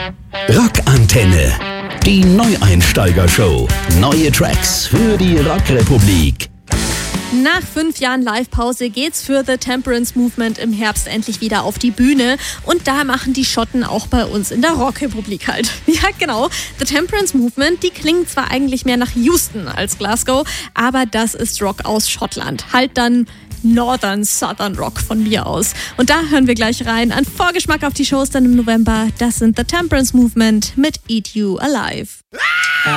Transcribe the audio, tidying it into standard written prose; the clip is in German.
Rockantenne. Die Neueinsteiger-Show. Neue Tracks für die Rockrepublik. Nach 5 Jahren Live-Pause geht's für The Temperance Movement im Herbst endlich wieder auf die Bühne. Und da machen die Schotten auch bei uns in der Rockrepublik halt. Ja, genau. The Temperance Movement, die klingen zwar eigentlich mehr nach Houston als Glasgow, aber das ist Rock aus Schottland. Halt dann Northern Southern Rock von mir aus. Und da hören wir gleich rein. Ein Vorgeschmack auf die Shows dann im November. Das sind The Temperance Movement mit Eat You Alive.